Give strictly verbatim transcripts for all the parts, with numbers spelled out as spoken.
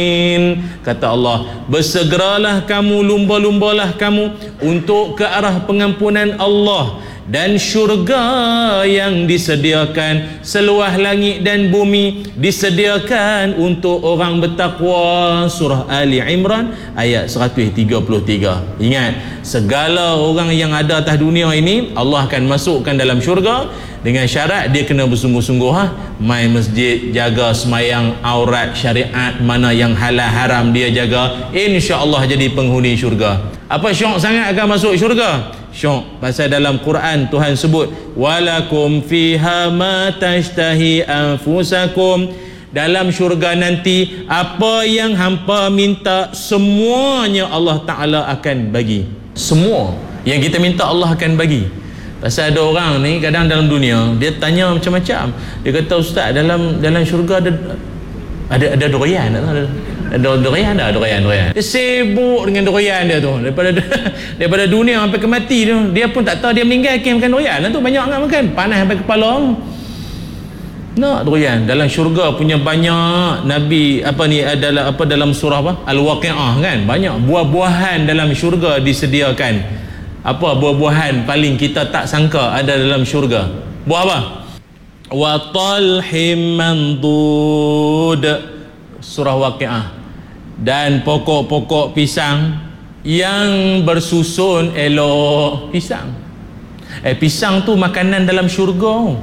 Kata Allah, bersegeralah kamu, lumba-lumbalah kamu untuk ke arah pengampunan Allah dan syurga yang disediakan seluas langit dan bumi, disediakan untuk orang bertakwa. Surah Ali Imran ayat seratus tiga puluh tiga. Ingat, segala orang yang ada atas dunia ini Allah akan masukkan dalam syurga dengan syarat dia kena bersungguh-sungguh, ha? Main masjid, jaga semayang, aurat, syariat, mana yang halal haram dia jaga, insya-Allah jadi penghuni syurga. Apa syok sangat akan masuk syurga? Syok pasal dalam Quran Tuhan sebut walakum fiha ma tashtahi anfusakum. Dalam syurga nanti apa yang hampa minta semuanya Allah Ta'ala akan bagi. Semua yang kita minta Allah akan bagi. Pasal ada orang ni kadang dalam dunia dia tanya macam-macam. Dia kata, ustaz, dalam dalam syurga ada ada ada durian, ada ada durian, ada durian, durian. Dia sibuk dengan durian dia tu. Daripada daripada dunia sampai ke mati tu, dia pun tak tahu dia meninggal akan makan durian tu, banyak sangat makan, panas sampai kepala. Nak durian. Dalam syurga punya banyak nabi apa ni adalah apa dalam surah apa? Al-Waqiah kan? Banyak buah-buahan dalam syurga disediakan. Apa buah-buahan paling kita tak sangka ada dalam syurga? Buah apa? Wa talhim mandud, surah Waqiah. Dan pokok-pokok pisang yang bersusun elok. Pisang eh pisang tu makanan dalam syurga.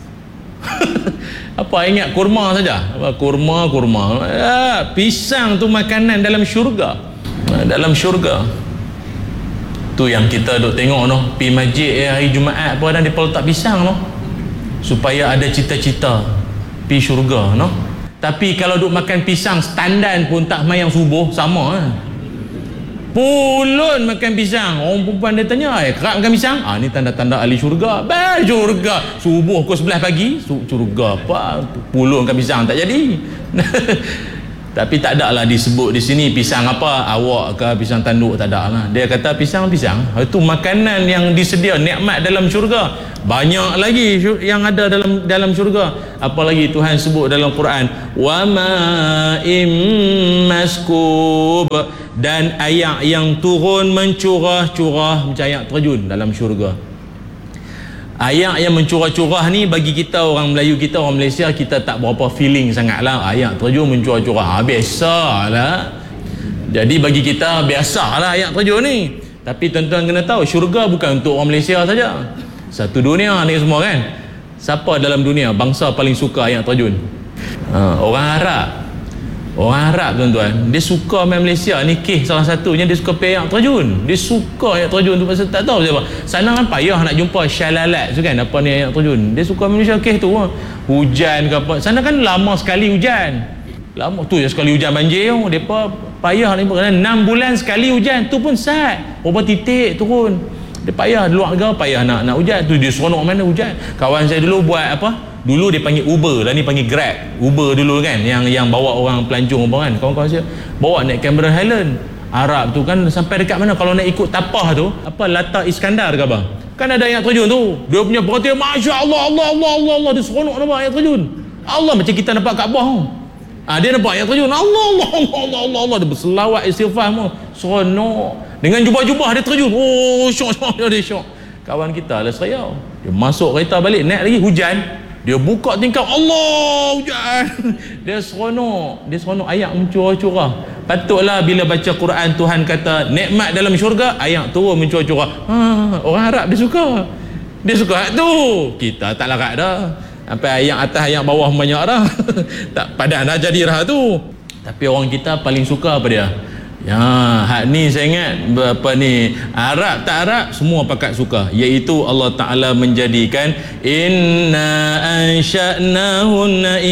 Apa, ingat kurma saja? Apa kurma kurma ah, pisang tu makanan dalam syurga. Dalam syurga tu yang kita duk tengok noh, pi masjid eh, hari Jumaat pun ada depa letak pisang noh, supaya ada cita-cita pi syurga noh. Tapi kalau duk makan pisang standan pun tak mayang subuh sama eh. Pulun makan pisang. Orang perempuan dia tanya, eh kerap makan pisang? Ah, ni tanda-tanda ahli syurga. Bah, syurga subuh pukul sebelas pagi, syurga apa? Pulun makan pisang tak jadi. Tapi tak ada lah disebut di sini pisang apa, awak ke pisang tanduk, tak ada lah. Dia kata pisang-pisang itu makanan yang disedia, nikmat dalam syurga. Banyak lagi yang ada dalam dalam syurga. Apalagi Tuhan sebut dalam Quran, wa ma'im maskub, dan air yang turun mencurah-curah macam air terjun dalam syurga. Air yang mencurah-curah ni bagi kita orang Melayu, kita orang Malaysia, kita tak berapa feeling sangat lah. Air terjun mencurah-curah, ha, biasa lah. Jadi bagi kita biasa lah air terjun ni. Tapi tuan-tuan kena tahu, syurga bukan untuk orang Malaysia saja. Satu dunia ni semua kan. Siapa dalam dunia bangsa paling suka air terjun? Ha, orang Arab. Orang Arab tuan-tuan, dia suka main Malaysia ni, kes salah satunya dia suka pergi air terjun. Dia suka air terjun tu pasal tak tahu siapa. Sana kan payah nak jumpa syalalat tu kan, apa ni air terjun. Dia suka Malaysia kes tu. Hujan ke apa. Sana kan lama sekali hujan. Lama tu je sekali hujan banjir. Depa payah ni kerana enam bulan sekali hujan tu pun sat. Berapa titik turun. Dia payah di luar negara, payah nak nak hujan tu, dia seronok mana hujan. Kawan saya dulu buat apa? Dulu dia panggil Uber, lah ni panggil Grab. Uber dulu kan, yang yang bawa orang pelancong apa kan. Kawan-kawan saya bawa naik Cameron Highland. Arab tu kan sampai dekat mana kalau nak ikut tapah tu, apa Lata Iskandar ke apa? Kan ada air terjun tu. Dia punya perhatian, masya-Allah, Allah Allah Allah Allah, dia seronok nampak air terjun. Allah macam kita nampak Kaabah. Ah, dia nampak air terjun. Allah Allah Allah Allah Allah, Allah. Dia berselawat istighfar semua. Seronok. Dengan jubah-jubah dia terjun. Oh, syok-syok dia syok. Kawan kita lah Seriau. Dia masuk kereta balik, naik lagi hujan. Dia buka tingkap, Allah hujan. Dia seronok. Dia seronok, air mencurah-curah. Patutlah bila baca Quran Tuhan kata nikmat dalam syurga, air turun mencurah-curah. Ha, orang Arab dia suka. Dia suka tu. Kita tak larat dah. Sampai air atas, air bawah banyak dah. Tak padan dah jadi dah tu. Tapi orang kita paling suka apa dia? Ya, hak ni saya ingat apa ni, Arab tak Arab semua pakat suka, iaitu Allah Taala menjadikan inna ansha'nahunna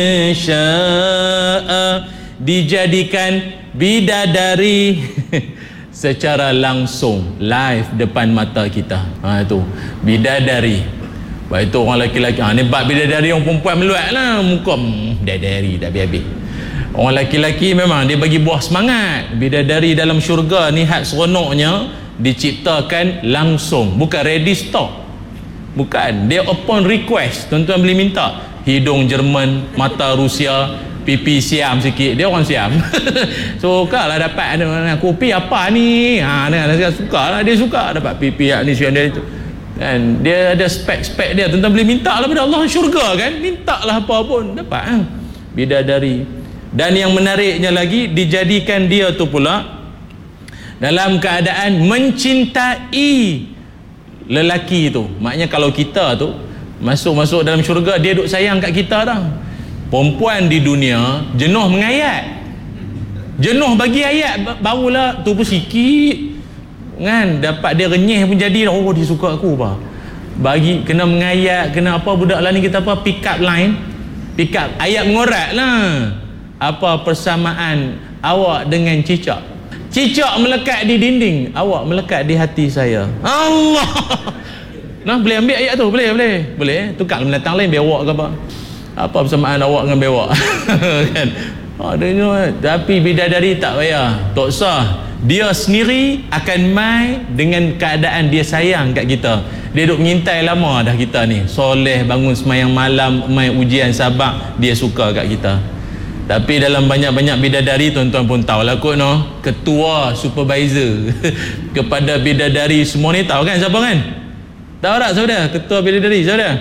insya'a, dijadikan bidadari secara langsung live depan mata kita. Ha tu bidadari. Baik tu orang lelaki-lelaki, ha ni bab bidadari, orang perempuan meluat lah muka bidadari tak habis-habis. Orang lelaki-lelaki memang dia bagi buah semangat. Bidadari dalam syurga ni hak seronoknya diciptakan langsung, bukan ready stock. Bukan, dia upon request. Tuan-tuan boleh minta hidung Jerman, mata Rusia, pipi siam sikit, dia orang siam. Suka lah dapat kopi apa ni, ha, dia suka lah, dia suka dapat pipi ni siam dia itu. Dan dia ada spek-spek dia, tuan-tuan boleh minta lah pada Allah syurga kan, minta lah apa pun dapat ha? Bidadari. Dan yang menariknya lagi, dijadikan dia tu pula dalam keadaan mencintai lelaki tu. Maknanya kalau kita tu masuk-masuk dalam syurga, dia duk sayang kat kita dah. Perempuan di dunia jenuh mengayat, jenuh bagi ayat, barulah tu pun sikit kan, dapat dia renyih pun jadi, oh dia suka aku apa, bagi kena mengayat, kena apa, budak lah ni kita apa, pick up line, pick up ayat mengorat lah. Apa persamaan awak dengan cicak? Cicak melekat di dinding, awak melekat di hati saya. Allah. Nah, boleh ambil ayat tu? Boleh, boleh. Boleh. Tukar binatang lain, bewak ke apa? Apa persamaan awak dengan bewak? Kan? Adanya, tapi bidadari tak payah, tak sah. Dia sendiri akan mai dengan keadaan dia sayang kat kita. Dia duk mengintai lama dah kita ni. Soleh, bangun semayang malam, mai ujian sabak, dia suka kat kita. Tapi dalam banyak-banyak bidadari, tuan-tuan pun tahu lah kot no, ketua supervisor kepada bidadari semua ni, tahu kan siapa kan? Tahu tak saudara? Ketua bidadari saudara?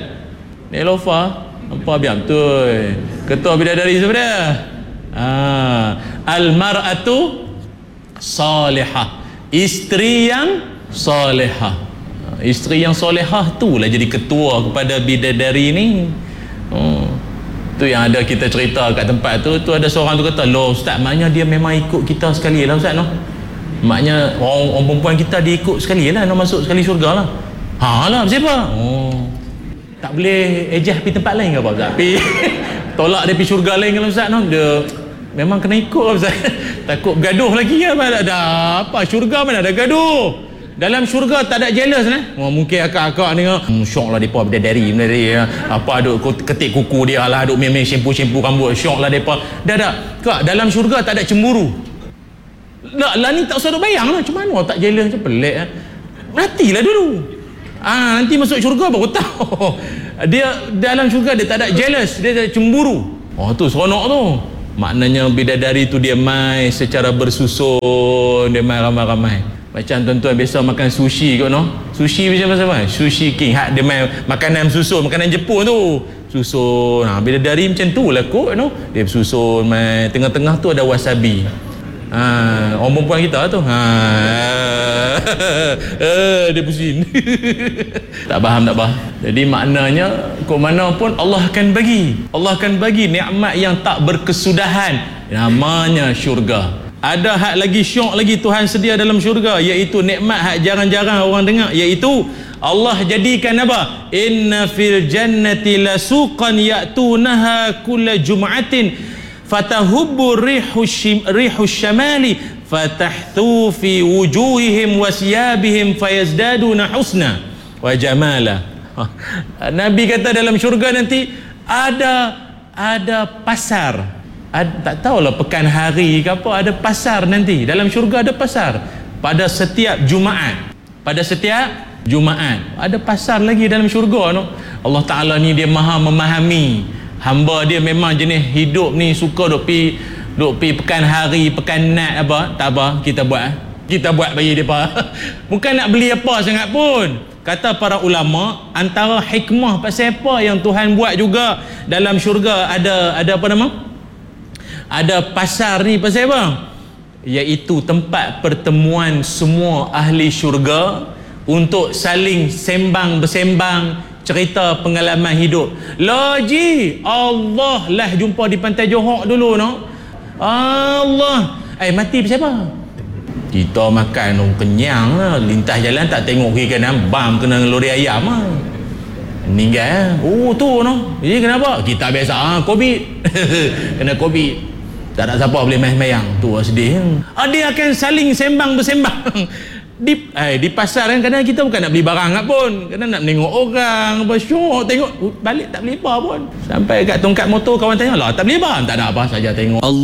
Nelofa apa biar betul. Ketua bidadari saudara? Ah, al-mar'atu salihah, isteri yang salihah. Isteri yang salihah tu lah jadi ketua kepada bidadari ni. Oh, tu yang ada kita cerita kat tempat tu, tu ada seorang tu kata, loh ustaz, maknanya dia memang ikut kita sekali lah ustaz no. Maknanya orang, orang perempuan kita dia ikut sekali lah, nak masuk sekali syurga lah. Ha lah, siapa? Oh, tak boleh ejah pergi tempat lain ke apa ustaz? Pergi tolak dia pergi syurga lain kalau ustaz no. Dia memang kena ikut lah ustaz. Takut gaduh lagi ya, mana ada apa syurga, mana ada gaduh. Dalam syurga tak ada jealous nah. Oh, mungkin akak-akak ni hmm, syok lah depa bidadari bidadari ya. Apa duk ketik kuku dia lah, duk main-main shampoo-shampoo rambut, syok lah depa. Dah dah. Kak, dalam syurga tak ada cemburu. Lah, lah ni tak usah duk bayang lah. Macam mana tak jealous, macam pelik ah. Matilah dulu. Ah, nanti masuk syurga baru tahu. Dia dalam syurga dia tak ada jealous, dia tak ada cemburu. Oh tu seronok tu. Maknanya bidadari tu dia mai secara bersusun, dia mai ramai-ramai. Macam tuan-tuan biasa makan sushi kot no. Sushi macam mana? Sushi king. Hak dia main makanan susun, makanan Jepun tu. Susun. Ha, bidadari macam tu lah kot no. Dia susun main, tengah-tengah tu ada wasabi. Ha, orang perempuan kita tu. Ha. Dia pusing. Tak faham tak faham. Jadi maknanya kok mana pun Allah akan bagi. Allah akan bagi nikmat yang tak berkesudahan. Namanya syurga. Ada hak lagi syok lagi Tuhan sedia dalam syurga, iaitu nikmat hak jarang-jarang orang dengar, iaitu Allah jadikan apa? Inna fil jannati lasuqan ya'tunaha kulla jum'atin fatahubbu rihu rihu syamali fatahthu fi wujuhihim wa siyabihim fayazdaduna husna wa jamala. Nabi kata dalam syurga nanti ada ada pasar. Ad, tak tahulah pekan hari ke apa, ada pasar nanti. Dalam syurga ada pasar. Pada setiap Jumaat. Pada setiap Jumaat. Ada pasar lagi dalam syurga no. Allah Ta'ala ni dia maha memahami. Hamba dia memang jenis hidup ni suka duk pi duk pi pekan hari, pekan nat apa. Tak apa, kita buat. Kita buat bagi dia apa. Bukan nak beli apa sangat pun. Kata para ulama, antara hikmah pasal apa yang Tuhan buat juga dalam syurga ada ada apa nama? Ada pasar ni pasal apa? Iaitu tempat pertemuan semua ahli syurga untuk saling sembang bersembang, cerita pengalaman hidup. Loji Allah lah jumpa di pantai Johor dulu no. Allah, eh mati pasal apa? Kita makan oh, kenyang lah, lintas jalan tak tengok kiri kanan, bam kena lori ayam lah. Meninggal. Oh tu no. Jadi kenapa? Kita biasa ah COVID. Kena COVID. Tak ada siapa boleh main-mayang. Tu sedih. Ah, dia akan saling sembang bersembang. Di eh, di pasar kan kadang kita bukan nak beli barang pun. Kadang nak menengok orang, apa syok tengok balik tak beli apa pun. Sampai kat tongkat motor kawan tanya, "Lah, tak beli barang?" Tak ada apa saja tengok. Allah